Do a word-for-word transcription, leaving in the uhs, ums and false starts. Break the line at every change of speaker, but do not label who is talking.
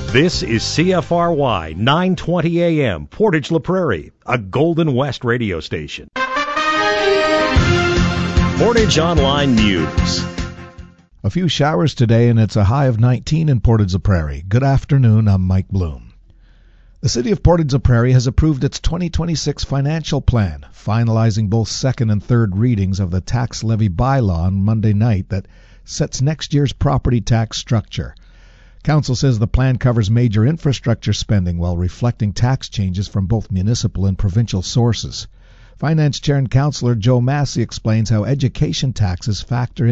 This is C F R Y nine twenty A M, Portage La Prairie, a Golden West radio station. Portage Online News.
A few showers today, and it's a high of nineteen in Portage La Prairie. Good afternoon, I'm Mike Bloom. The City of Portage La Prairie has approved its twenty twenty-six financial plan, finalizing both second and third readings of the tax levy bylaw on Monday night that sets next year's property tax structure. Council says the plan covers major infrastructure spending while reflecting tax changes from both municipal and provincial sources. Finance Chair and Councillor Joe Massey explains how education taxes factor